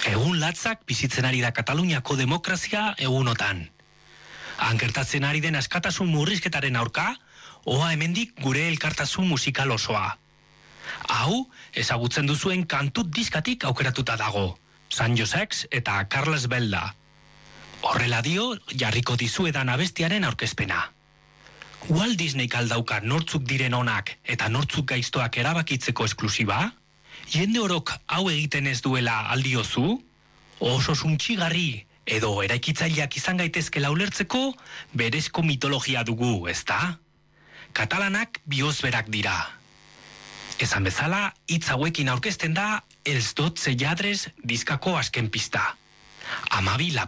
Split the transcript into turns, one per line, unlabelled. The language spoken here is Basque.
Egun latzak bizitzen ari da Kataluniako demokrazia egunotan. Ankertatzen ari den askatasun murrizketaren aurka, oa hemendik gure elkartasun musikal osoa. Hau, ezagutzen duzuen kantu diskatik aukeratuta dago, San Josex eta Carles Belda. Horrela dio, jarriko dizuedan abestiaren aurkezpena. Walt Disneyk aldauka nortzuk diren onak eta nortzuk gaiztoak erabakitzeko esklusiba? Jende orok hau egiten ez duela aldiozu? Oso suntxigarri edo eraikitzaileak izan gaitezkela ulertzeko berezko mitologia dugu, ezta? Katalanak bihozberak dira. Esan bezala, hitz hauekin aurkezten da Els 12 lladres diskako azken pista. 12